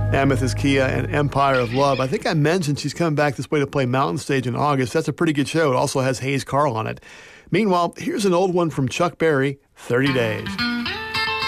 Amethyst Kia and Empire of Love. I think I mentioned she's coming back this way to play Mountain Stage in August. That's a pretty good show. It also has Hayes Carll on it. Meanwhile, here's an old one from Chuck Berry, 30 Days.